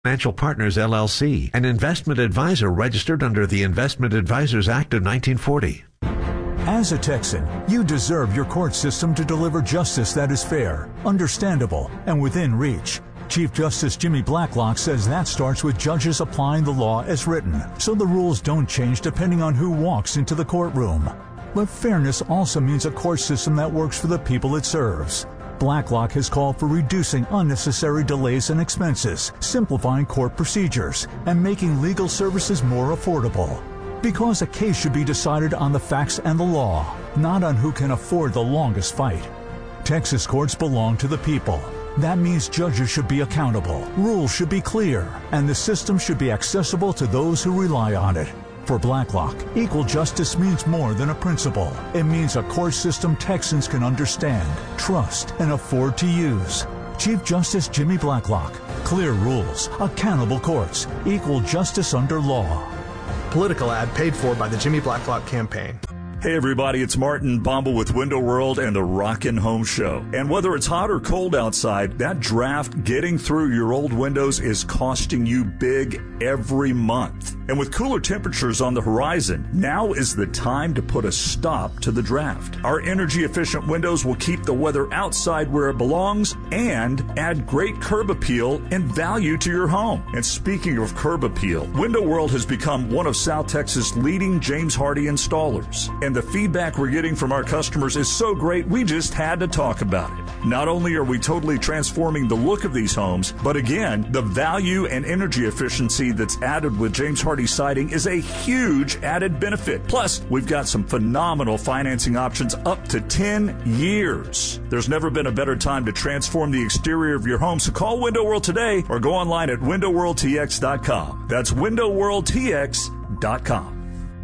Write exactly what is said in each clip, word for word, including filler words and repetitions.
Financial Partners, L L C, an investment advisor registered under the Investment Advisors Act of nineteen forty. As a Texan, you deserve your court system to deliver justice that is fair, understandable, and within reach. Chief Justice Jimmy Blacklock says that starts with judges applying the law as written, so the rules don't change depending on who walks into the courtroom. But fairness also means a court system that works for the people it serves. Blacklock has called for reducing unnecessary delays and expenses, simplifying court procedures, and making legal services more affordable. Because a case should be decided on the facts and the law, not on who can afford the longest fight. Texas courts belong to the people. That means judges should be accountable, rules should be clear, and the system should be accessible to those who rely on it. For Blacklock, equal justice means more than a principle. It means a court system Texans can understand, trust, and afford to use. Chief Justice Jimmy Blacklock. Clear rules, accountable courts, equal justice under law. Political ad paid for by the Jimmy Blacklock campaign. Hey everybody, it's Martin Bombal with Window World and the Rockin' Home Show. And whether it's hot or cold outside, that draft getting through your old windows is costing you big every month. And with cooler temperatures on the horizon, now is the time to put a stop to the draft. Our energy-efficient windows will keep the weather outside where it belongs and add great curb appeal and value to your home. And speaking of curb appeal, Window World has become one of South Texas' leading James Hardie installers. And the feedback we're getting from our customers is so great, we just had to talk about it. Not only are we totally transforming the look of these homes, but again, the value and energy efficiency that's added with James Hardie siding is a huge added benefit. Plus, we've got some phenomenal financing options up to ten years. There's never been a better time to transform the exterior of your home, so call Window World today or go online at window world t x dot com. That's window world t x dot com.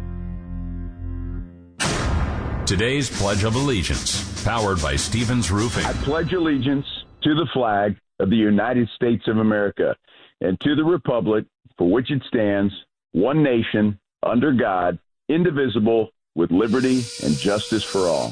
Today's Pledge of Allegiance, powered by Stevens Roofing. I pledge allegiance to the flag of the United States of America and to the republic for which it stands, one nation, under God, indivisible, with liberty and justice for all.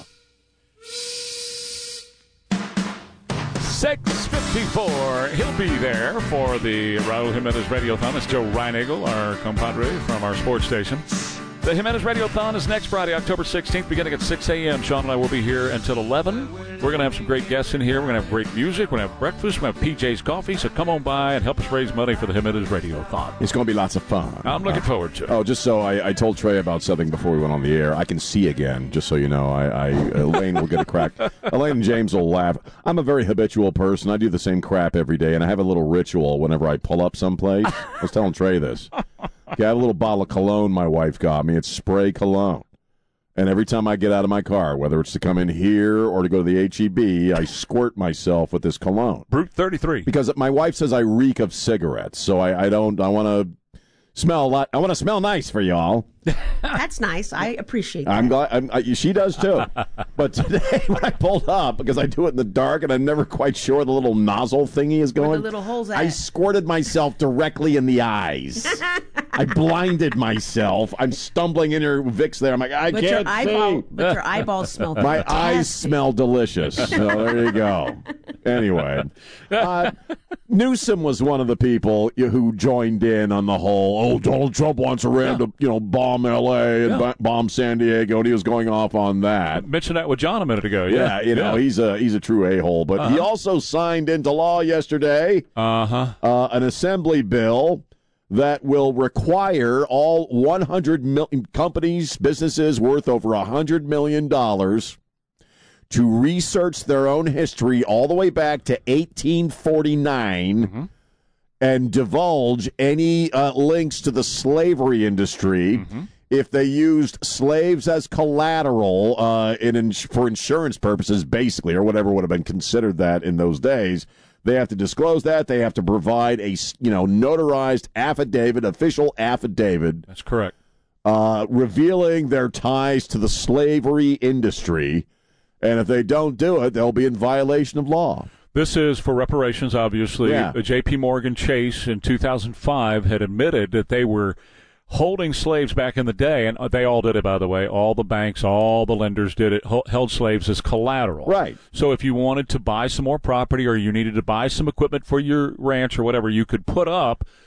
six fifty-four. He'll be there for the Raul Jimenez Radiothon. It's Joe Reinagle, our compadre from our sports station. The Jimenez Radiothon is next Friday, October sixteenth, beginning at six a.m. Sean and I will be here until eleven. We're going to have some great guests in here. We're going to have great music. We're going to have breakfast. We're going to have P J's Coffee. So come on by and help us raise money for the Jimenez Radiothon. It's going to be lots of fun. I'm looking forward to it. Oh, just so I, I told Trey about something before we went on the air. I can see again, just so you know. I, I Elaine will get a crack. Elaine and James will laugh. I'm a very habitual person. I do the same crap every day, and I have a little ritual whenever I pull up someplace. I was telling Trey this. Okay, I have a little bottle of cologne my wife got me. It's spray cologne. And every time I get out of my car, whether it's to come in here or to go to the H E B, I squirt myself with this cologne. Brute thirty-three. Because my wife says I reek of cigarettes, so I, I don't, I want to smell a lot. I want to smell nice for y'all. That's nice. I appreciate that. I'm glad. I'm, I, she does too. But today, when I pulled up, because I do it in the dark and I'm never quite sure the little nozzle thingy is going, where the little holes at? I squirted myself directly in the eyes. I blinded myself. I'm stumbling in her Vicks there. I'm like, I but can't your eyeball, see. But your eyeballs smell My fantastic. eyes smell delicious. So there you go. Anyway, uh, Newsom was one of the people who joined in on the whole, oh, Donald Trump wants Iran to, you know, bomb L A and Yeah. b- bomb San Diego, and he was going off on that. Mentioned that with John a minute ago. Yeah, Yeah, you know, yeah. he's a he's a true a-hole. But Uh-huh. he also signed into law yesterday Uh-huh. uh, an assembly bill that will require all one hundred million companies, businesses worth over one hundred million dollars to research their own history all the way back to eighteen forty-nine Mm-hmm. and divulge any uh, links to the slavery industry. Mm-hmm. If they used slaves as collateral uh, in ins- for insurance purposes, basically, or whatever would have been considered that in those days, they have to disclose that. They have to provide a you know notarized affidavit, official affidavit. That's correct. Uh, revealing their ties to the slavery industry, and if they don't do it, they'll be in violation of law. This is for reparations, obviously. Yeah. J P. Morgan Chase in two thousand five had admitted that they were holding slaves back in the day, and they all did it, by the way. All the banks, all the lenders did it, held slaves as collateral. Right. So if you wanted to buy some more property or you needed to buy some equipment for your ranch or whatever, you could put up